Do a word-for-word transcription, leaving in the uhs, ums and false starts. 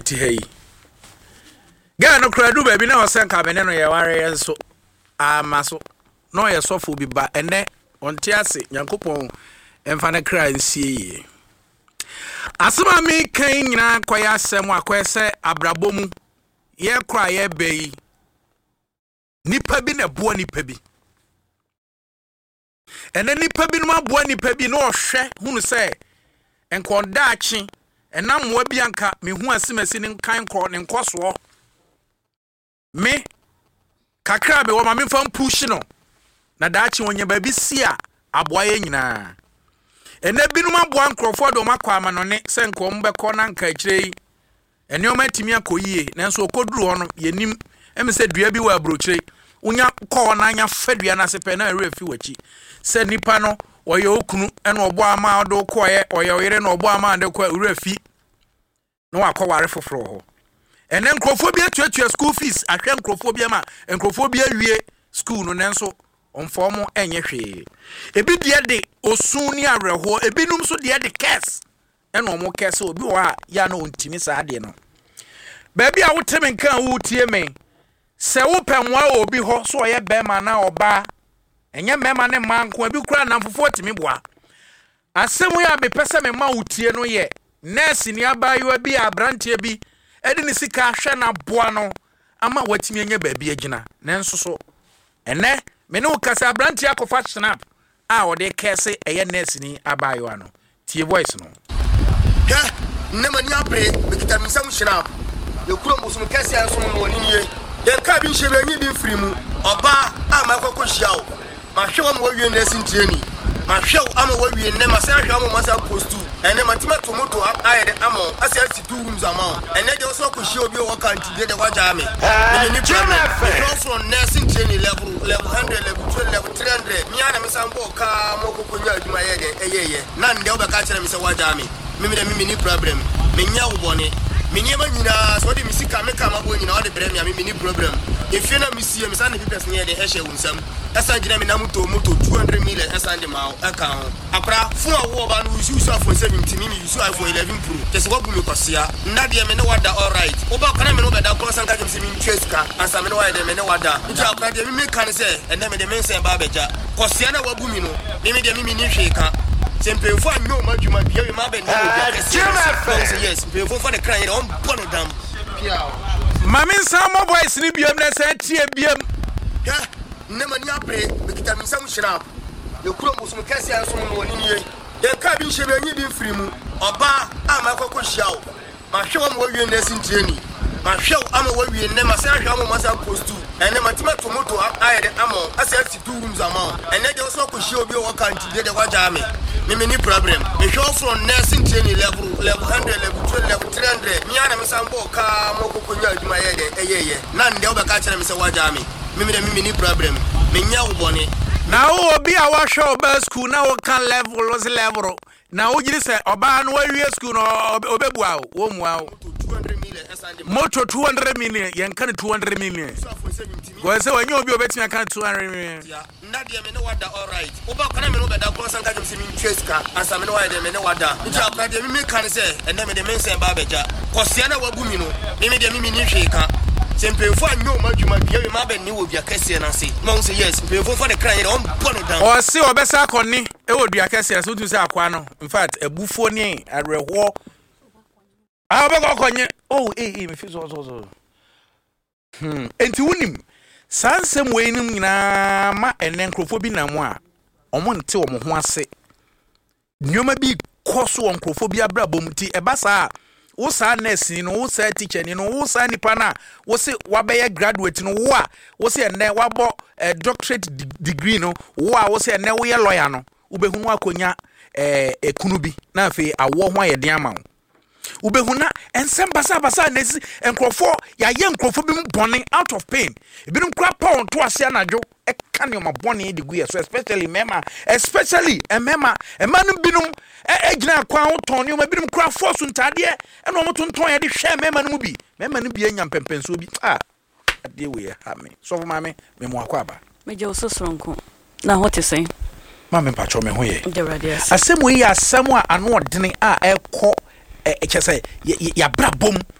uti hey ga no kradu ba bi na osenka bene no ye ware yenso amaso no ye sofo bi ba ene onte ase Nyankopɔn emfa na kra nsie asema mi kan nyina kwaya asem akwese abrabomu ye kra ye beyi nipa bi na boa nipa bi ene nipa bi no aboa nipa bi no ohwe hunu se enkondaachi enam wa bi anka me hu asemasi ne kan kro ne nkoso me kakra be wo ma me fam push no na daachi wonye ba bi si a aboa ye nyina ene binum aboa nkrofo do makwa amanone se nkom be ko na nka kirei ene o matimi akoyie nanso okoduru ho no yenim emi se dua bi wa abrochire unya ko na anya fadua na sepe na refi wachi se nipa no oye okunu ene obo ama do koye oye oyere na obo ama de ko refi no akọware foforo ho ene nkrofo bi atuatua school fees ahwe nkrofo bi ama nkrofo bi awie school no nenso onfomo enye hwe ebi de de osun ni areho ebinum so de de case ene omo case obi wa ya na ontimi sa de no baby a woteme nkan wo tie me se wo penwa obi ho so ye bema na oba enye mema ne manko abi kura na mfofo timi boa asemu ya be pese me ma wotie no ye nurse ni abayo bi abrantie bi edi ni sika hwe na boa no ama watimi enye baby agina nenso so ene me no kasa abrantie akofa snap a ode kese eye nurse ni abayo ano tie voice no ya nema ni abre bekita misam snap ye kuro mboso kese anso no woni nie ye ka bi nhye benyi bi mfiri mu oba ama kokohia o ma hwe wo mo wie nurse ntieni ma hwe ama wo wie ne ma sa hwe ama ma sa postu ene matima tomoto ayede amo ase ati two rooms ama ene de so kohia obi o kanti de de waja me ni ni problem from nurse ntieni level level one hundred level two level three hundred mi ana me sambo ka mo kokonya aduma ye de eyeye na nde obeka kire me se waja me mimi de mimi ni problem me nya wo bone Minyema nyina so de misika meka mabo nyina o de brem ya mimi ni problem efi na misi e misa na pipes ne de ehye wunsam esa gina me na moto moto two hundred million esa de ma aka ho akra fu awo ba no usu usu iPhone seventeen mimi usu iPhone eleven Pro tese wo bu mi kwasia na de me ne wada all right oba kana me no beda ko san ka jimsi mi cheska asa me no wa de me ne wada nti akra de mimi kan se ene me de me nsen ba beja kwasia na wabu mi no mimi de mimi ni hweka Simple for no majuma biya ma be no yes simple for the crying on bono dam mami sama voice ni biam na say tie biam ya nema ni apre bekita mi sam shrap ye kuro musu kese anso no woni nie ye ka bi nhye benyi bi mfiri mu oba ama kokohia o ma hwe wo mo wie nurse ntieni ma hwe ama wo wie ne ma sa hwe ama ma sa postu ene matima tomoto ayede amo ase ati two rooms ama ene de so kohia obi o kanti de de waja me mimi ni problem me show from nursing training level level one hundred level two level three hundred mi ana me sambo ka mo kokonya aduma ye de eyeye na nde obeka kire me se waja me mimi de mimi ni problem me nya wo bone na wo obi a wa show ba school na wo kan level was level na wo giri se oba no wa wie school no obebua wo mu a two hundred million moto two hundred million yen kan two hundred million go say wanyo obi obetimi kan two hundred million ya na de me ne wada all right oba kana me no beda ko san ka jimsi mi cheska asa me no wa de me ne wada nti akra de mi kan se ene me de me nsen ba beja kosia na wabu mi no mimi de mimi ni hweka Simple for no majuma biya ma be ni wo bia kese na se ma say yes simple for the crying on bono down o se obesa akoni e wo dua kese so tu se akwa no in fact ebufuo ni areho ah be kokonye oh eh eh me fi so so so hmm enti wunim sansem weinim nyina ma enen krofo bi na mo a omo nte omo ho ase nyoma bi koso onkrofo bi abrabom ti ebasa wo sa nurse no wo sa teacher ni no wo sa nipa na wo se wabeye graduate no wo a wo se ene wabo doctorate degree no wo a wo se ene wo ye lawyer no ubehunu akonya eh ekunu bi na afi awo ho ayede ama wo ubehuna ensem basa basa nesi enkrofo ya ye enkrofo bi mbone out of pain ebinum kra pound to ase anajo e kan yo mabone de gu so especially mema especially emema emanu binum e gina kwa ho ton yo binum kra force ntade e no mo tonton ye de hwe mema no mu bi mema no bi anya pempenso bi ah ade we ha me so for mame me mo akwa ba meje ososronko na what is saying mame pacho me ho ye asemu yi asemu a ano odene a ekọ e chese ya brabom